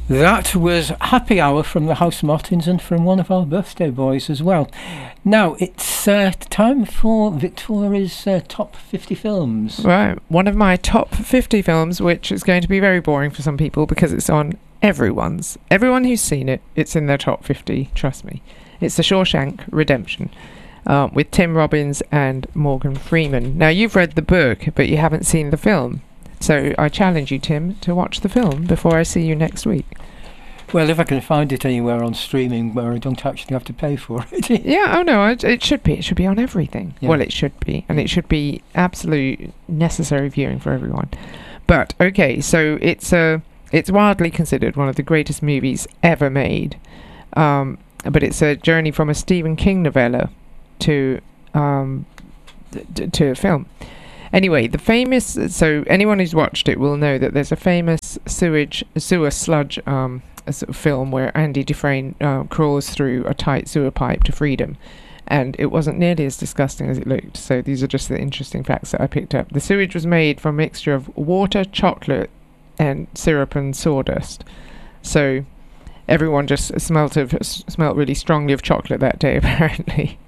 That was Happy Hour from the House Martins and from one of our birthday boys as well. Now, it's time for Victoria's top 50 films. Right, one of my top 50 films, which is going to be very boring for some people because it's on everyone who's seen it, it's in their top 50, trust me. It's The Shawshank Redemption, with Tim Robbins and Morgan Freeman. Now, you've read the book, but you haven't seen the film. So I challenge you, Tim, to watch the film before I see you next week. Well, if I can find it anywhere on streaming where I don't actually have to pay for it. Yeah, oh no, it should be. It should be on everything. Yeah. Well, it should be. And it should be absolute necessary viewing for everyone. But, okay, so it's widely considered one of the greatest movies ever made. But it's a journey from a Stephen King novella to a film. Anyway, so anyone who's watched it will know that there's a famous sewer sludge sort of film where Andy Dufresne crawls through a tight sewer pipe to freedom. And it wasn't nearly as disgusting as it looked. So these are just the interesting facts that I picked up. The sewage was made from a mixture of water, chocolate, and syrup and sawdust. So everyone just smelt really strongly of chocolate that day, apparently.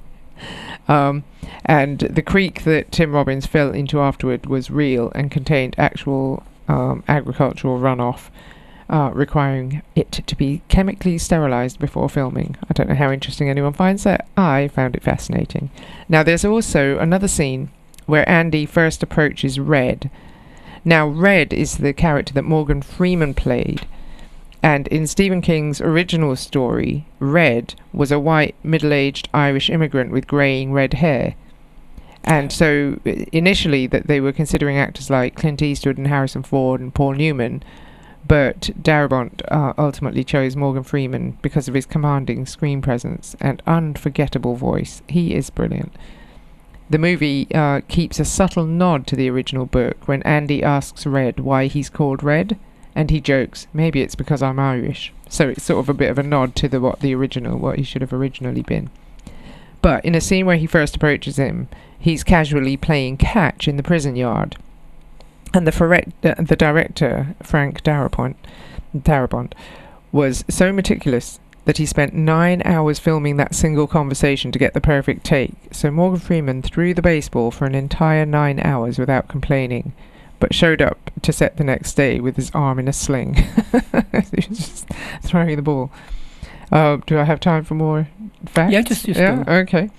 And the creek that Tim Robbins fell into afterward was real and contained actual agricultural runoff, requiring it to be chemically sterilized before filming. I don't know how interesting anyone finds that. I found it fascinating. Now, there's also another scene where Andy first approaches Red. Now, Red is the character that Morgan Freeman played. And in Stephen King's original story, Red was a white, middle-aged Irish immigrant with greying red hair. And so initially that they were considering actors like Clint Eastwood and Harrison Ford and Paul Newman, but Darabont ultimately chose Morgan Freeman because of his commanding screen presence and unforgettable voice. He is brilliant. The movie keeps a subtle nod to the original book when Andy asks Red why he's called Red. And he jokes, maybe it's because I'm Irish. So it's sort of a bit of a nod to what he should have originally been. But in a scene where he first approaches him, he's casually playing catch in the prison yard. And the director, Frank Darabont, was so meticulous that he spent 9 hours filming that single conversation to get the perfect take. So Morgan Freeman threw the baseball for an entire 9 hours without complaining, but showed up to set the next day with his arm in a sling. He was just throwing the ball. Do I have time for more facts? Yeah, just yeah? Go. Okay.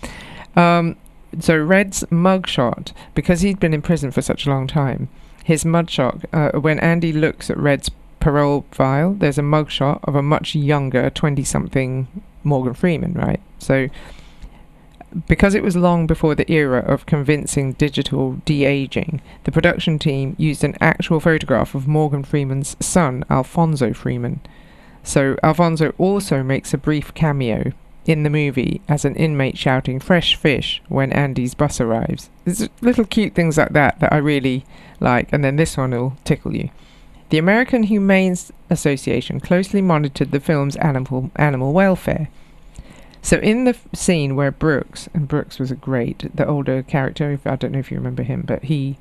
So Red's mugshot, because he'd been in prison for such a long time, his mugshot, when Andy looks at Red's parole file, there's a mugshot of a much younger 20-something Morgan Freeman, right? So because it was long before the era of convincing digital de-aging, the production team used an actual photograph of Morgan Freeman's son, Alfonso Freeman. So Alfonso also makes a brief cameo in the movie as an inmate shouting "fresh fish" when Andy's bus arrives. There's little cute things like that I really like, and then this one will tickle you. The American Humane Association closely monitored the film's animal welfare. So in the scene where Brooks was the older character, I don't know if you remember him, but he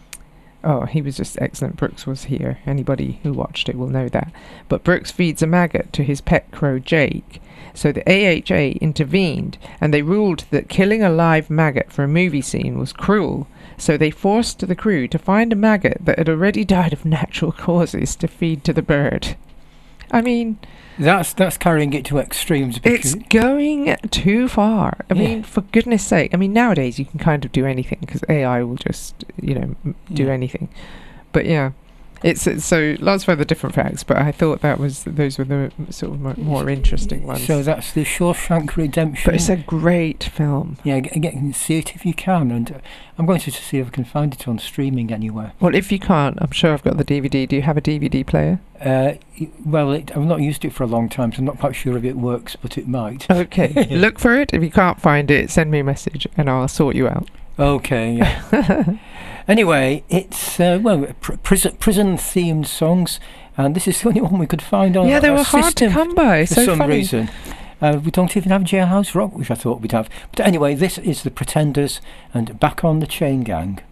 was just excellent. Brooks was here. Anybody who watched it will know that. But Brooks feeds a maggot to his pet crow, Jake. So the AHA intervened, and they ruled that killing a live maggot for a movie scene was cruel. So they forced the crew to find a maggot that had already died of natural causes to feed to the bird. I mean, that's carrying it to extremes. It's going too far. I mean, for goodness sake. I mean, nowadays you can kind of do anything because AI will just, do anything. But yeah, it's so lots of other different facts. But I thought those were the sort of more interesting ones. So that's The Shawshank Redemption. But it's a great film. Yeah, see it if you can, and I'm going to see if I can find it on streaming anywhere. Well, if you can't, I'm sure I've got the DVD. Do you have a DVD player? Well, I've not used it for a long time, so I'm not quite sure if it works, but it might. Okay, look for it. If you can't find it, send me a message and I'll sort you out. Okay. Yeah. Anyway, it's prison-themed songs, and this is the only one we could find on. Yeah, they were hard to come by for some reason. We don't even have Jailhouse Rock, which I thought we'd have. But anyway, this is The Pretenders and Back on the Chain Gang.